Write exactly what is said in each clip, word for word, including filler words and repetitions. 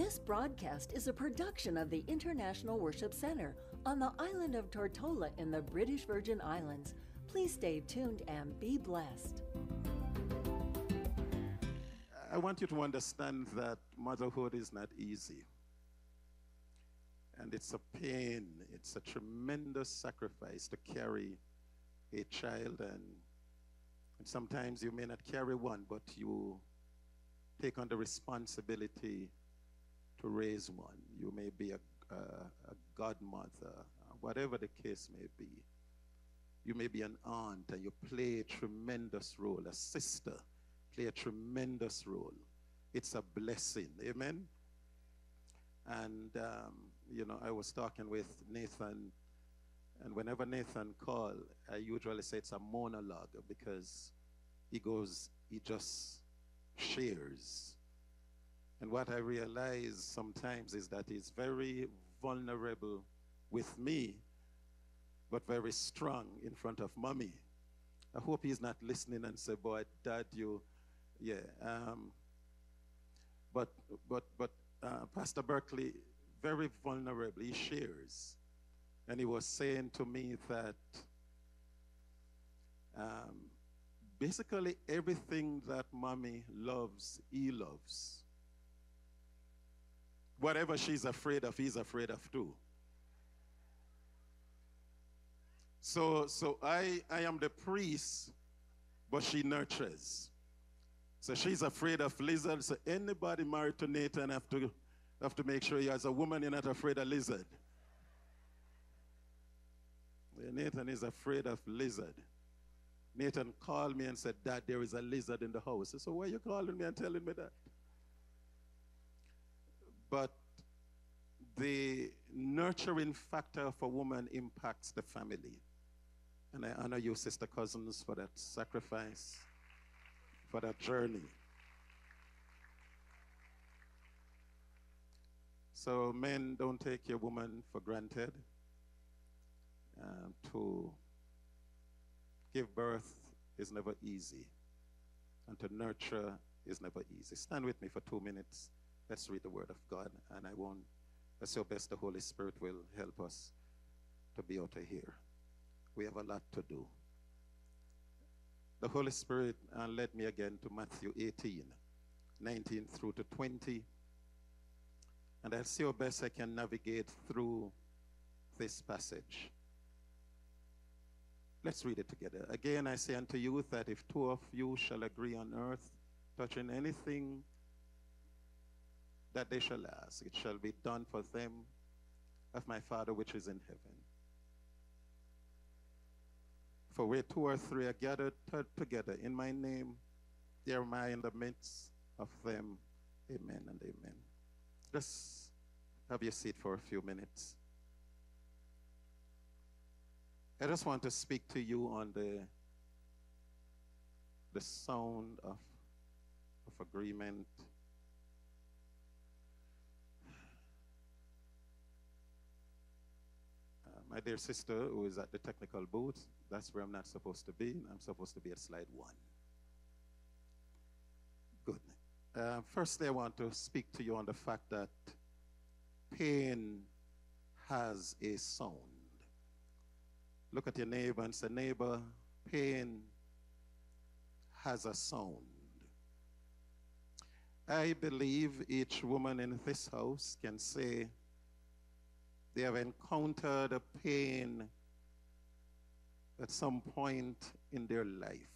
This broadcast is a production of the International Worship Center on the island of Tortola in the British Virgin Islands. Please stay tuned and be blessed. I want you to understand that motherhood is not easy. And it's a pain, it's a tremendous sacrifice to carry a child, and, and sometimes you may not carry one, but you take on the responsibility to raise one. You may be a, a, a godmother, whatever the case may be. You may be an aunt, and you play a tremendous role. A sister, play a tremendous role. It's a blessing, amen? And, um, you know, I was talking with Nathan, and whenever Nathan called, I usually say it's a monologue because he goes, he just shares. And what I realize sometimes is that he's very vulnerable with me, but very strong in front of mommy. I hope he's not listening and say, boy, dad, you, yeah. Um, but, but, but uh, Pastor Berkeley, very vulnerable, he shares. And he was saying to me that um, basically everything that mommy loves, he loves. Whatever she's afraid of, he's afraid of too. So, so I, I am the priest, but she nurtures. So she's afraid of lizards. So anybody married to Nathan have to, have to make sure, as a woman, you're not afraid of lizard. Nathan is afraid of lizard. Nathan called me and said, Dad, there is a lizard in the house. I said, so why are you calling me and telling me that? But the nurturing factor of a woman impacts the family. And I honor you, Sister Cousins, for that sacrifice, for that journey. So men, don't take your woman for granted. Um, to give birth is never easy, and to nurture is never easy. Stand with me for two minutes. Let's read the Word of God, and I won't, as your best, the Holy Spirit will help us to be out of here. We have a lot to do. The Holy Spirit uh, led me again to Matthew eighteen, nineteen through to twenty, and I'll see how best I can navigate through this passage. Let's read it together. Again, I say unto you that if two of you shall agree on earth, touching anything that they shall ask, it shall be done for them of my Father which is in heaven. For where two or three are gathered together in my name, there am I in the midst of them. Amen and amen. Just have your seat for a few minutes. I just want to speak to you on the, the sound of, of agreement. Uh, my dear sister who is at the technical booth, that's where I'm not supposed to be. I'm supposed to be at slide one. Good. Uh, firstly, I want to speak to you on the fact that pain has a sound. Look at your neighbor and say, neighbor, pain has a sound. I believe each woman in this house can say they have encountered a pain at some point in their life.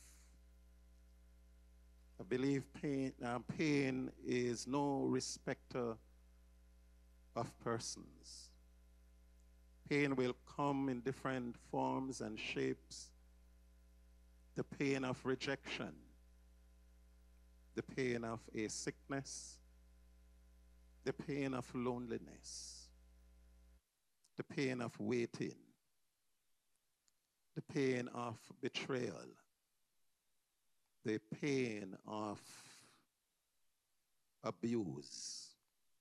I believe pain, uh, pain is no respecter of persons. Pain will come in different forms and shapes. The pain of rejection, the pain of a sickness, the pain of loneliness, the pain of waiting, the pain of betrayal, the pain of abuse.